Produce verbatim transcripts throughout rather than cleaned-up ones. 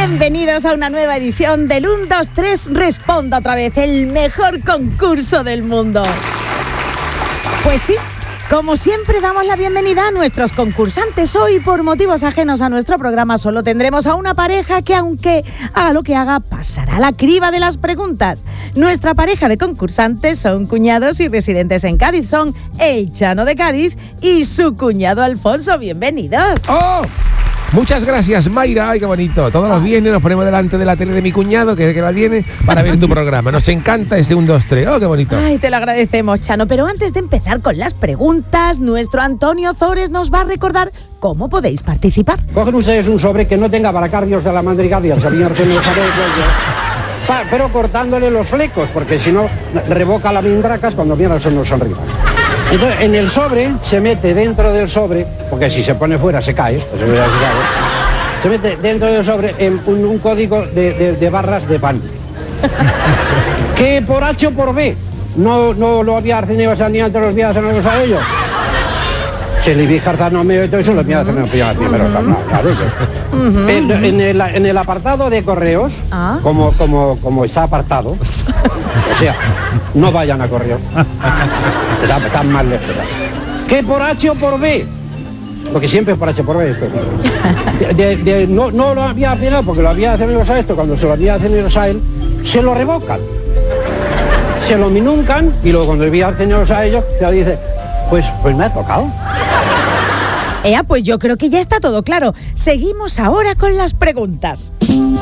Bienvenidos a una nueva edición del uno, dos, tres, Responda otra vez, el mejor concurso del mundo. Pues sí, como siempre damos la bienvenida a nuestros concursantes. Hoy, por motivos ajenos a nuestro programa, solo tendremos a una pareja que, aunque haga lo que haga, pasará la criba de las preguntas. Nuestra pareja de concursantes son cuñados y residentes en Cádiz. Son el Chano de Cádiz y su cuñado Alfonso. Bienvenidos. ¡Oh! Muchas gracias, Mayra. Ay, qué bonito. Todos los viernes nos ponemos delante de la tele de mi cuñado, que, que la tiene, para ver tu programa. Nos encanta este uno, dos, tres. Oh, qué bonito. Ay, te lo agradecemos, Chano. Pero antes de empezar con las preguntas, nuestro Antonio Zores nos va a recordar cómo podéis participar. Cogen ustedes un sobre que no tenga baracardios de la madrigada, el señor que no sabe, pero cortándole los flecos, porque si no, revoca las mindracas cuando mira eso no sonríe. Entonces, en el sobre, se mete dentro del sobre, porque si se pone fuera se cae, pues se cae, se mete dentro del sobre en un, un código de, de, de barras de pan. Que por H o por B, no, no lo había arcenido ni antes los días en los a ellos. Se le vi jarzanome y todo eso, los días en los días, pero no, claro. En, en, el, en el apartado de correos, ¿Ah? como, como, como está apartado, o sea, no vayan a correos. Están está mal lejos. ¿Qué por H o por B? Porque siempre es por H o por B. De, de, de, no, no lo había arcenado porque lo había arcenado a esto, cuando se lo había arcenado a él, se lo revocan. Se lo minuncan y luego cuando había arcenado a ellos, se dice, pues, pues me ha tocado. Ea, pues yo creo que ya está todo claro. Seguimos ahora con las preguntas.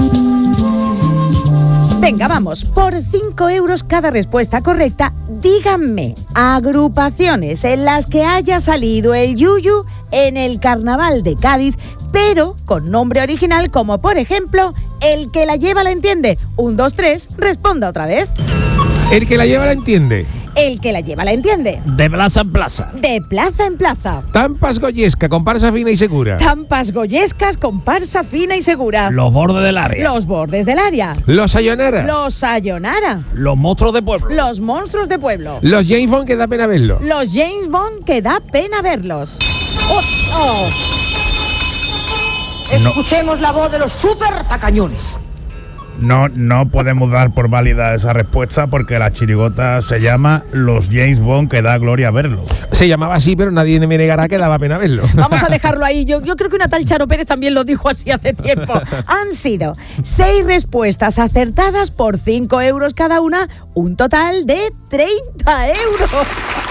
Venga, vamos, por cinco euros cada respuesta correcta, díganme agrupaciones en las que haya salido el yuyu en el Carnaval de Cádiz, pero con nombre original, como por ejemplo, El que la lleva la entiende. Un, dos, tres, responda otra vez. El que la lleva la entiende. El que la lleva la entiende. De plaza en plaza. De plaza en plaza. Tampas Goyesca, comparsa fina y segura. Tampas Goyescas, comparsa fina y segura. Los bordes del área. Los bordes del área. Los Sayonara. Los Sayonara. Los monstruos de pueblo. Los monstruos de pueblo. Los James Bond, que da pena verlos. Los James Bond, que da pena verlos. Oh, oh. Escuchemos no. la voz de los super tacañones. No, no podemos dar por válida esa respuesta porque la chirigota se llama Los James Bond, que da gloria verlo. Se llamaba así, pero nadie me negará que daba pena verlo. Vamos a dejarlo ahí. Yo, yo creo que una tal Charo Pérez también lo dijo así hace tiempo. Han sido seis respuestas acertadas por cinco euros cada una, un total de treinta euros.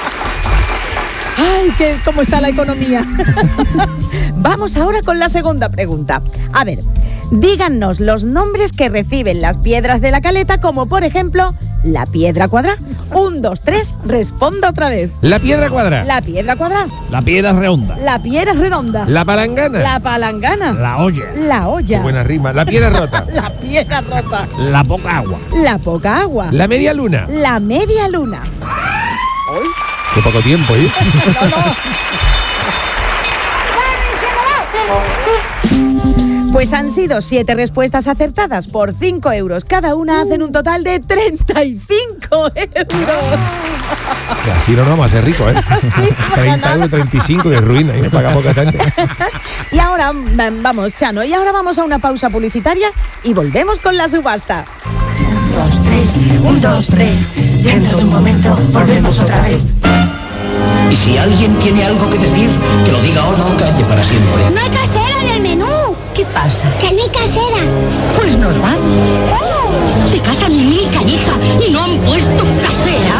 ¡Ay, qué, cómo está la economía! Vamos ahora con la segunda pregunta. A ver, díganos los nombres que reciben las piedras de la caleta, como por ejemplo, la piedra cuadrada. Un, dos, tres, responda otra vez. La piedra cuadrada. La piedra cuadrada. La piedra redonda. La piedra redonda. La palangana. La palangana. La olla. La olla. Qué buena rima. La piedra rota. La piedra rota. La poca agua. La poca agua. La media luna. La media luna. ¿Hoy? Qué poco tiempo, ¿eh? No, no. Pues han sido siete respuestas acertadas por cinco euros. Cada una hacen un total de treinta y cinco euros. Así no nos vamos a hacer ricos, ¿eh? Sí, treinta euros, treinta y cinco de ruina, y me pagamos bastante. Y ahora, vamos, Chano, y ahora vamos a una pausa publicitaria y volvemos con la subasta. Un, dos, tres, un, dos, tres. Dentro de un momento volvemos otra vez. Y si alguien tiene algo que decir, que lo diga ahora o calle para siempre. No hay casera en el menú. ¿Qué pasa? Que no hay casera. Pues nos vamos. ¡Oh! Se casan mi hija hija y no han puesto casera.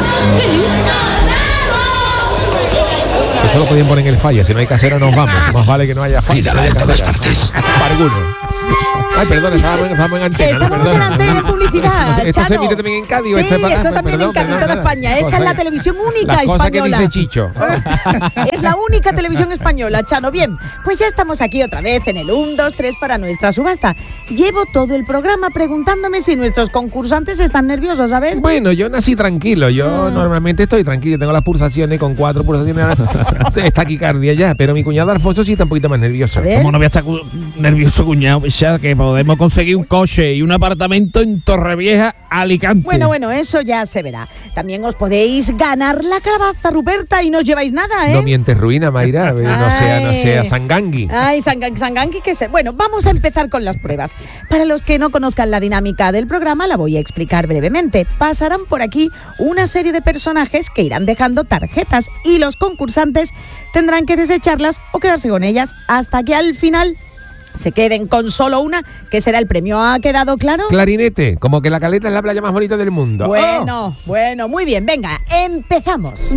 Eso lo podían poner en el falla. Si no hay casera, nos vamos. Más vale que no haya falla. Cuídala en todas partes. Para alguno. Ay, perdón, estábamos, estábamos en antena. Estábamos en antena de publicidad, ¿Esto Chano. se emite también en Cádiz? Sí, esto, es esto también perdón, en Cádiz, perdón, toda nada. España. Esta Cosa es la que, televisión única las cosas española. que dice Chicho. Es la única televisión española, Chano. Bien, pues ya estamos aquí otra vez en el uno, dos, tres para nuestra subasta. Llevo todo el programa preguntándome si nuestros concursantes están nerviosos, a ver. Bueno, yo nací tranquilo. Yo mm. normalmente estoy tranquilo. Tengo las pulsaciones con cuatro pulsaciones. Está taquicardia ya. Pero mi cuñado Alfonso sí está un poquito más nervioso. ¿Cómo no voy a estar cu- nervioso, cuñado? bicha, que podemos conseguir un coche y un apartamento en Torrevieja, Alicante. Bueno, bueno, eso ya se verá. También os podéis ganar la calabaza, Ruperta, y no os lleváis nada, ¿eh? No mientes ruina, Mayra. No sea, no sea Sangangui. Ay, Sangan- Sangangui, que se... Bueno, vamos a empezar con las pruebas. Para los que no conozcan la dinámica del programa, la voy a explicar brevemente. Pasarán por aquí una serie de personajes que irán dejando tarjetas y los concursantes tendrán que desecharlas o quedarse con ellas hasta que al final se queden con solo una, que será el premio. ¿Ha quedado claro? Clarinete, como que La Caleta es la playa más bonita del mundo. Bueno, ¡Oh! bueno, muy bien. Venga, empezamos.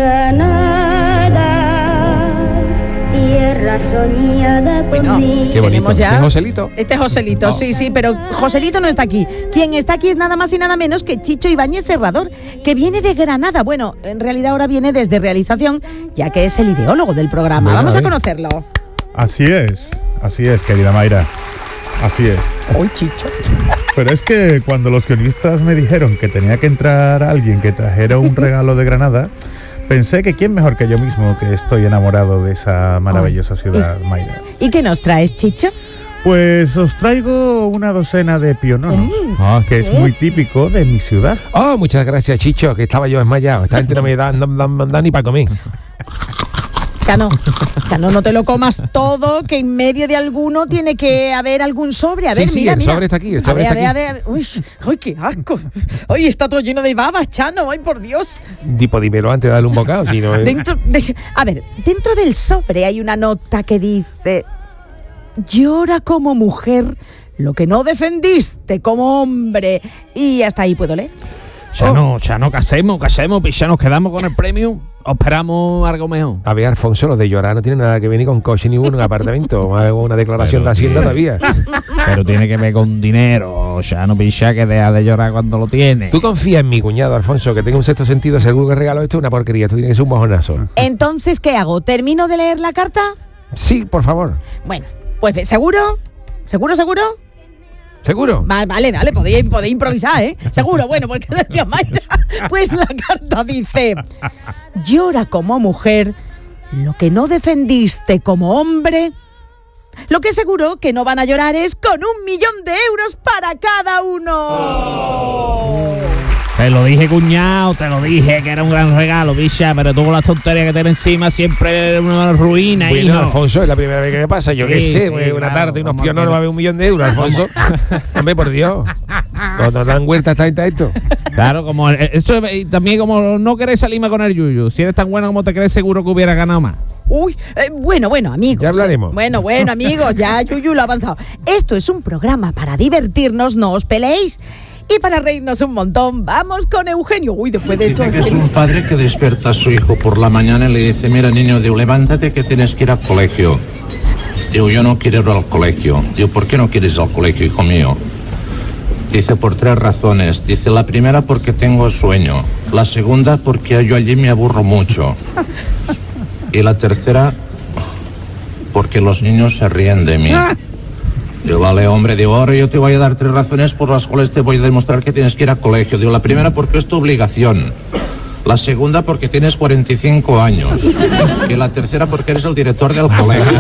Granada, tierra soñada por Bueno, mí. Qué bonito. tenemos ya... ¿Este es Joselito? Este es Joselito, sí, sí, pero Joselito no está aquí. Quien está aquí es nada más y nada menos que Chicho Ibáñez Serrador, que viene de Granada. Bueno, en realidad ahora viene desde realización, ya que es el ideólogo del programa. Bueno, Vamos a a ver. conocerlo. Así es, así es, querida Mayra. Así es. Uy, Chicho. Pero es que cuando los guionistas me dijeron que tenía que entrar alguien que trajera un regalo de Granada, pensé que quién mejor que yo mismo, que estoy enamorado de esa maravillosa ciudad, Mayra. ¿Y qué nos traes, Chicho? Pues os traigo una docena de piononos, Ah, que es muy típico de mi ciudad. Oh, muchas gracias, Chicho, que estaba yo desmayado. Esta gente no me da, no, no- no da ni para comer. Chano, Chano, no te lo comas todo, que en medio de alguno tiene que haber algún sobre. A Sí, ver, sí, mira, el mira. sobre está aquí, el A sobre ver, está a ver, a ver. Uy, ay, qué asco. Ay, está todo lleno de babas, Chano. Ay, por Dios. Tipo, dímelo antes de darle un bocado, si no... eh. Dentro de- a ver, dentro del sobre hay una nota que dice: llora como mujer lo que no defendiste como hombre. Y hasta ahí puedo leer. Ya no, ya no, ¿qué hacemos? ¿Qué hacemos? Pues ya nos quedamos con el premio o esperamos algo mejor. A ver, Alfonso, lo de llorar no tiene nada que ver ni con coche ni uno en apartamento. Hago una declaración Pero, de Hacienda tío. todavía. Pero tiene que ver con dinero. Ya no picha que deja de llorar cuando lo tiene. Tú confías en mi cuñado, Alfonso, que tenga un sexto sentido. Seguro que regalo esto es una porquería. Esto tiene que ser un mojonazo. Entonces, ¿qué hago? ¿Termino de leer la carta? Sí, por favor. Bueno, pues ¿seguro? ¿Seguro, seguro? ¿Seguro? Va- Vale, vale, podéis, podéis improvisar, ¿eh? Seguro, bueno, porque decía Mayra. Pues la carta dice: llora como mujer lo que no defendiste como hombre. Lo que seguro que no van a llorar es con un millón de euros para cada uno. Te lo dije, cuñado, te lo dije que era un gran regalo, bicha, pero tú con las tonterías que tienes encima siempre una ruina. Bueno, hijo. Alfonso, es la primera vez que me pasa. Yo qué Sí, sé, sí, pues, una claro, tarde, unos vamos a piononos ver. va a haber un millón de euros, Alfonso. Hombre, por Dios. No nos dan vueltas esta gente a esto. Claro, como eh, eso y también como no querés salirme con el yuyu. Si eres tan bueno como te crees, seguro que hubiera ganado más. Uy, eh, bueno, bueno, amigos. Ya hablaremos. Bueno, bueno, amigos, ya Yuyu lo ha avanzado. Esto es un programa para divertirnos, no os peleéis. Y para reírnos un montón, vamos con Eugenio. Uy, después de esto... Dice que es un padre que despierta a su hijo por la mañana y le dice: mira, niño, digo, levántate que tienes que ir al colegio. Digo, yo no quiero ir al colegio. Digo, ¿por qué no quieres ir al colegio, hijo mío? Dice, por tres razones. Dice, la primera porque tengo sueño. La segunda porque yo allí me aburro mucho. Y la tercera porque los niños se ríen de mí. Digo, vale, hombre, digo, ahora yo te voy a dar tres razones por las cuales te voy a demostrar que tienes que ir al colegio. Digo, la primera porque es tu obligación. La segunda porque tienes cuarenta y cinco años. Y la tercera porque eres el director del colegio.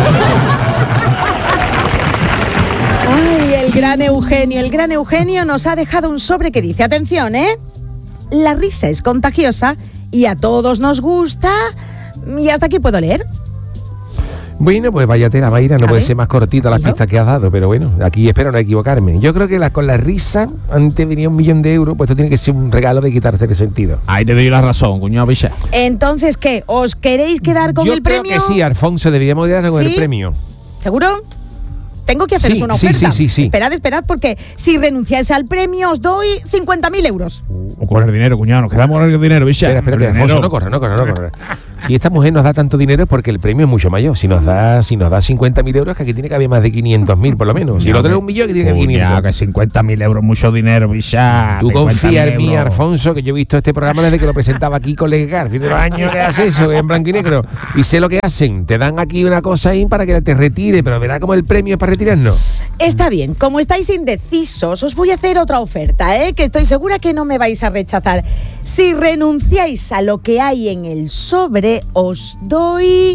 Ay, el gran Eugenio. El gran Eugenio nos ha dejado un sobre que dice, atención, ¿eh? La risa es contagiosa y a todos nos gusta. Y hasta aquí puedo leer. Bueno, pues vaya tela, Mayra, no A puede ver. ser más cortita las ¿No? pistas que has dado, pero bueno, aquí espero no equivocarme. Yo creo que la, con la risa, antes venía un millón de euros, pues esto tiene que ser un regalo de quitarse el sentido. Ahí te doy la razón, cuñado bicha. Entonces, ¿qué? ¿Os queréis quedar con Yo el creo premio? que sí, Alfonso, deberíamos quedarnos con ¿Sí? el premio. ¿Seguro? Tengo que haceros Sí, una sí, oferta. sí, sí, sí. Esperad, esperad, porque si renunciáis al premio os doy cincuenta mil euros. O con el dinero, cuñado, nos quedamos con el dinero, bicha. Espera, espérate, El Alfonso, dinero. no corra, no corra, no corra. Si esta mujer nos da tanto dinero es porque el premio es mucho mayor. Si nos da, si nos da cincuenta mil euros, que aquí tiene que haber más de quinientos mil por lo menos. Si el otro es un millón, que tiene que haber Cuñado, quinientos. que cincuenta mil euros, mucho dinero, bicha. Tú confías en mí, euros. Alfonso, que yo he visto este programa desde que lo presentaba aquí con Legar. Fin de los años que hace eso, en blanco y negro. Y sé lo que hacen. Te dan aquí una cosa ahí para que te retire, pero verá como el premio es para retirarnos. Está bien, como estáis indecisos, os voy a hacer otra oferta, ¿eh? Que estoy segura que no me vais a rechazar. Si renunciáis a lo que hay en el sobre, os doy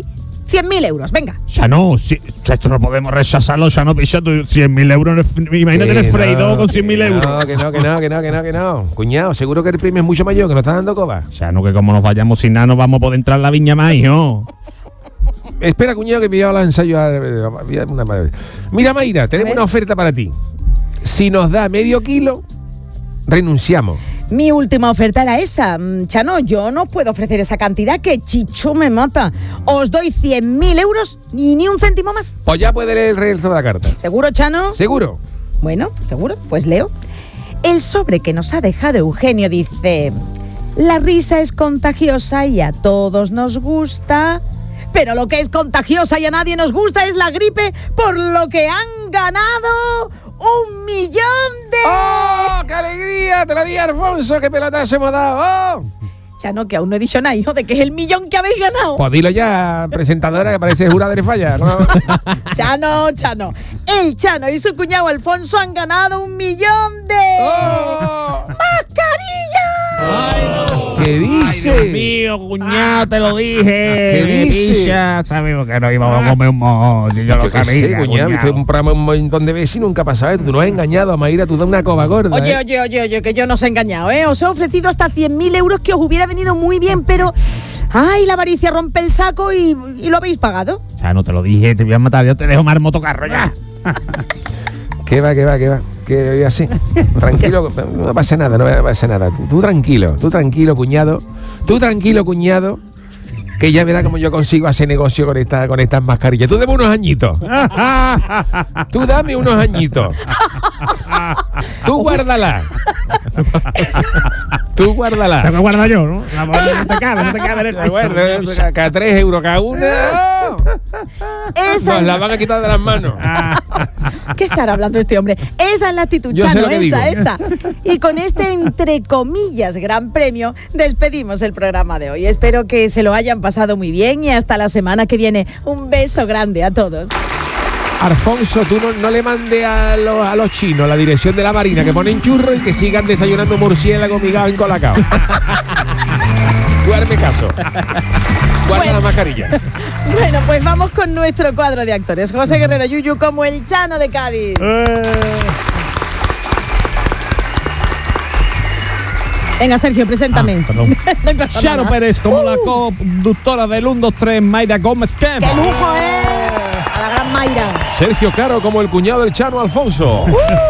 cien mil euros, venga. Ya no, si, esto no podemos rechazarlo, ya no, picha, cien mil euros, imagínate el freidor con cien mil euros. No, que no, que no, que no, que no, que no. Cuñado, seguro que el premio es mucho mayor, que nos está dando coba. Ya no, que como nos vayamos sin nada, no vamos a poder entrar en la viña más, hijo. Espera, cuñado, que me lleva la ensayo. Mira, Mayra, tenemos una oferta para ti. Si nos da medio kilo, renunciamos. Mi última oferta era esa. Chano, yo no puedo ofrecer esa cantidad, que Chicho me mata. Os doy cien mil euros y ni un céntimo más. Pues ya puede leer el resto de la carta. ¿Seguro, Chano? ¿Seguro? Bueno, seguro, pues leo. El sobre que nos ha dejado Eugenio dice: la risa es contagiosa y a todos nos gusta, pero lo que es contagiosa y a nadie nos gusta es la gripe, por lo que han ganado un millón de... ¡Oh, qué alegría! Te la di, Alfonso, qué pelotazo hemos dado. ¡Oh! Chano, que aún no he dicho nada, hijo, de que es el millón que habéis ganado. Pues dilo ya, presentadora, que parece jurada de falla, ¿no? Chano, Chano. El Chano y su cuñado Alfonso han ganado un millón de... ¡Oh! ¡Mascarillas! ¡Ay, no! ¿Qué dice? Ay, Dios mío, cuñado, te lo dije. ¿Qué dice? Picha, sabemos que no íbamos a comer un mojo. Yo lo Yo qué sabía, sé, cuñado, viste un programa un montón de veces y nunca ha pasado esto. Tú nos has engañado a Mayra, tú das una coba gorda. Oye, ¿eh? oye, oye, oye, que yo no os he engañado, ¿eh? Os he ofrecido hasta cien mil euros, que os hubiera venido muy bien, pero... ¡ay, la avaricia rompe el saco y, y lo habéis pagado! Ya no te lo dije, te voy a matar, yo te dejo más motocarro ya. ¿Qué va, qué va, qué va? Que voy así. Tranquilo, no pasa nada, no pasa nada. Tú, tú tranquilo, tú tranquilo, cuñado. Tú tranquilo, cuñado. Que ya verás cómo yo consigo hacer negocio con, esta, con estas mascarillas. Tú dame unos añitos. Tú dame unos añitos. Tú guárdala. Tú guárdala. Tengo que guardar yo, ¿no? No te cabe, no te cabe. De acuerdo, cada tres euros cada una. Esa Nos es la van a quitar de las manos. ¿Qué estará hablando este hombre? Esa es la actitud, Yo sé Chano, lo que esa, digo. esa. Y con este, entre comillas, gran premio, despedimos el programa de hoy. Espero que se lo hayan pasado muy bien y hasta la semana que viene. Un beso grande a todos. Alfonso, tú no, no le mandes a los, a los chinos la dirección de la marina, que ponen churros y que sigan desayunando murciélago migado en colacao. Tú hazme caso. Guarda Bueno. la mascarilla. Bueno, pues vamos con nuestro cuadro de actores. José Guerrero Yuyu como el Chano de Cádiz. Venga, Sergio, preséntame. Ah, perdón. No pasa Chano nada. Pérez como Uh, la conductora del uno, dos, tres, Mayra Gómez. ¿Qué? ¡Qué lujo, eh! A la gran Mayra. Sergio Caro como el cuñado del Chano Alfonso.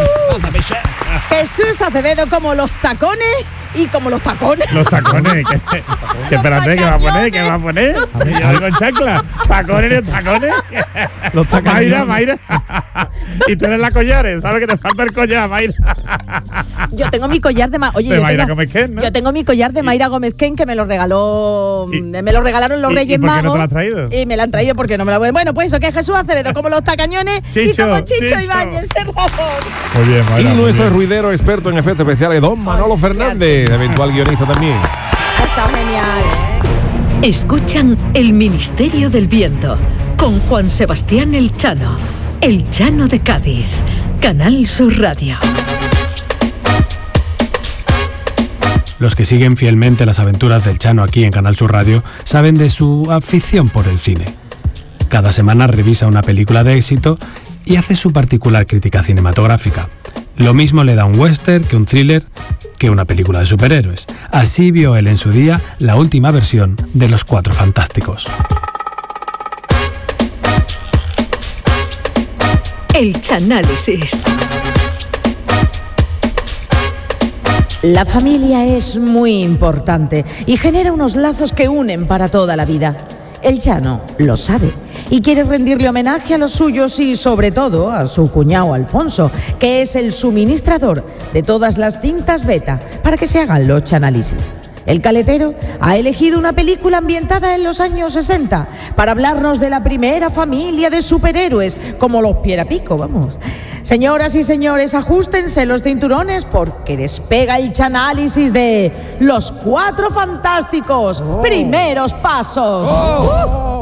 Jesús Acevedo como los tacones y como los tacones. Los tacones. Que, que espérate, ¿qué va a poner? ¿Qué va a poner? Yo algo en chancla. Tacones, los tacones. Los tacones. Mayra, Mayra. Y tú eres la collares, ¿sabes que te falta el collar, Mayra? Yo tengo mi collar de Ma- Oye, De yo Mayra tengo, Gómez Ken, ¿no? yo tengo mi collar de Mayra Gómez Ken, que me lo regaló, Y- me lo regalaron los y- Reyes ¿y por qué no Magos. te lo has traído? Y me la han traído porque no me la voy. Bueno, pues eso, que Jesús Acevedo como los tacañones y Chicho, como Chicho, Chicho. Ibáñez Serrador. Muy bien, Y Mayra. muy nuestro bien. ruidero experto en efectos especiales, don Manolo Fernández, eventual guionista también. Está genial, ¿eh? Escuchan El Ministerio del Viento con Juan Sebastián El Chano, El Chano de Cádiz, Canal Sur Radio. Los que siguen fielmente las aventuras del Chano aquí en Canal Sur Radio saben de su afición por el cine. Cada semana revisa una película de éxito y hace su particular crítica cinematográfica. Lo mismo le da un western que un thriller que una película de superhéroes. Así vio él en su día la última versión de Los Cuatro Fantásticos. El Chanálisis. La familia es muy importante y genera unos lazos que unen para toda la vida. El Chano lo sabe y quiere rendirle homenaje a los suyos y sobre todo a su cuñado Alfonso, que es el suministrador de todas las cintas beta para que se hagan los chanálisis. El caletero ha elegido una película ambientada en los años sesenta para hablarnos de la primera familia de superhéroes, como los Pierapico, vamos. Señoras y señores, ajustense los cinturones porque despega el chanálisis de Los Cuatro Fantásticos, primeros pasos. Oh.